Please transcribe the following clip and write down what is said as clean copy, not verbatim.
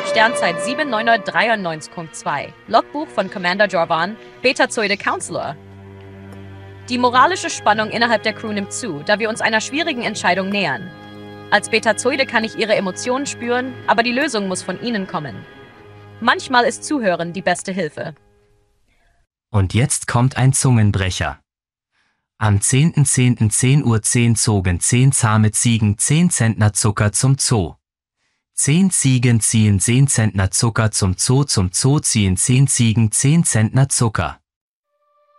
Sternzeit 7993.2. Logbuch von Commander Jorvan, Betazoide Counselor. Die moralische Spannung innerhalb der Crew nimmt zu, da wir uns einer schwierigen Entscheidung nähern. Als Betazoide kann ich ihre Emotionen spüren, aber die Lösung muss von ihnen kommen. Manchmal ist Zuhören die beste Hilfe. Und jetzt kommt ein Zungenbrecher. Am 10.10.10 Uhr 10 zogen 10 zahme Ziegen 10 Zentner Zucker zum Zoo. 10 Ziegen ziehen 10 Zentner Zucker zum Zoo ziehen 10 Ziegen 10 Zentner Zucker.